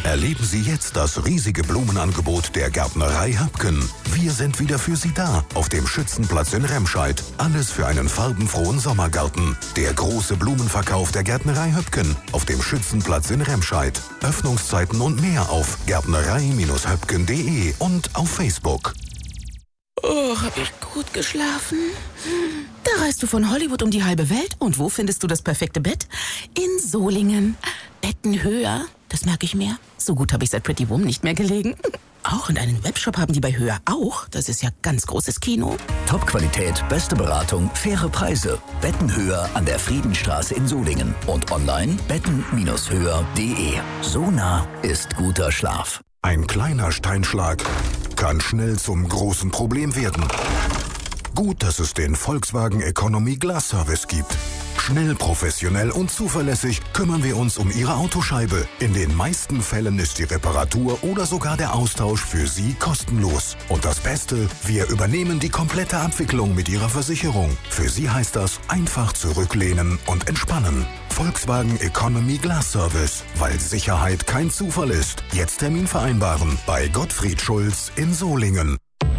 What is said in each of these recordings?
Erleben Sie jetzt das riesige Blumenangebot der Gärtnerei Höpken. Wir sind wieder für Sie da auf dem Schützenplatz in Remscheid. Alles für einen farbenfrohen Sommergarten. Der große Blumenverkauf der Gärtnerei Höpken auf dem Schützenplatz in Remscheid. Öffnungszeiten und mehr auf gärtnerei-höpken.de und auf Facebook. Oh, hab ich gut geschlafen? Da reist du von Hollywood um die halbe Welt. Und wo findest du das perfekte Bett? In Solingen. Betten höher, das merke ich mir. So gut habe ich seit Pretty Woman nicht mehr gelegen. Auch und einen Webshop haben die bei Höher auch. Das ist ja ganz großes Kino. Top-Qualität, beste Beratung, faire Preise. Betten Höher an der Friedenstraße in Solingen. Und online betten-höher.de. So nah ist guter Schlaf. Ein kleiner Steinschlag kann schnell zum großen Problem werden. Gut, dass es den Volkswagen Economy Glass Service gibt. Schnell, professionell und zuverlässig kümmern wir uns um Ihre Autoscheibe. In den meisten Fällen ist die Reparatur oder sogar der Austausch für Sie kostenlos. Und das Beste, wir übernehmen die komplette Abwicklung mit Ihrer Versicherung. Für Sie heißt das einfach zurücklehnen und entspannen. Volkswagen Economy Glass Service, weil Sicherheit kein Zufall ist. Jetzt Termin vereinbaren bei Gottfried Schulz in Solingen.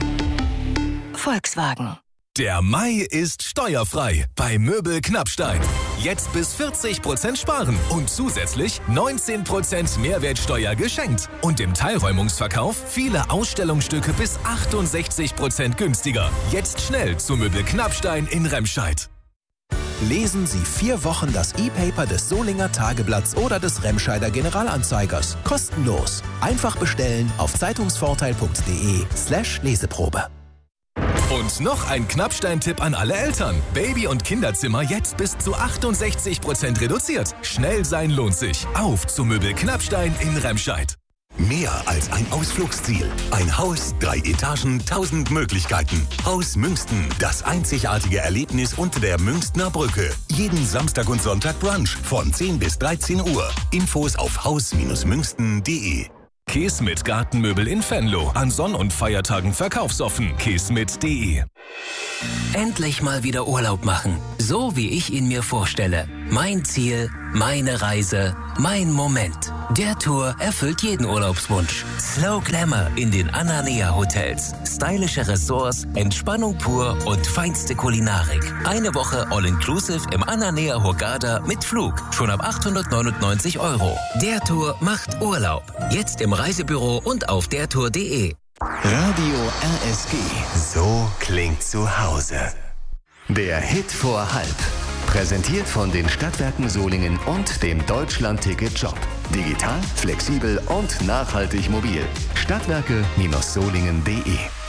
Volkswagen. Der Mai ist steuerfrei bei Möbel Knappstein. Jetzt bis 40% sparen und zusätzlich 19% Mehrwertsteuer geschenkt. Und im Teilräumungsverkauf viele Ausstellungsstücke bis 68% günstiger. Jetzt schnell zu Möbel Knappstein in Remscheid. Lesen Sie 4 Wochen das E-Paper des Solinger Tageblatts oder des Remscheider Generalanzeigers. Kostenlos. Einfach bestellen auf zeitungsvorteil.de/Leseprobe. Und noch ein Knappstein-Tipp an alle Eltern. Baby- und Kinderzimmer jetzt bis zu 68% reduziert. Schnell sein lohnt sich. Auf zu Möbel Knappstein in Remscheid. Mehr als ein Ausflugsziel. Ein Haus, 3 Etagen, 1000 Möglichkeiten. Haus Münsten, das einzigartige Erlebnis unter der Münstner Brücke. Jeden Samstag und Sonntag Brunch von 10 bis 13 Uhr. Infos auf haus-münsten.de. Käsmit Gartenmöbel in Venlo. An Sonn- und Feiertagen verkaufsoffen. käsmit.de. Endlich mal wieder Urlaub machen. So wie ich ihn mir vorstelle. Mein Ziel, meine Reise, mein Moment. Der Tour erfüllt jeden Urlaubswunsch. Slow Glamour in den Ananea Hotels. Stylische Ressorts, Entspannung pur und feinste Kulinarik. Eine Woche All-Inclusive im Ananea Hurghada mit Flug. Schon ab 899 €. Der Tour macht Urlaub. Jetzt im Reisebüro und auf dertour.de. Radio RSG. So klingt zu Hause. Der Hit vor halb. Präsentiert von den Stadtwerken Solingen und dem Deutschland-Ticket-Shop. Digital, flexibel und nachhaltig mobil. Stadtwerke-solingen.de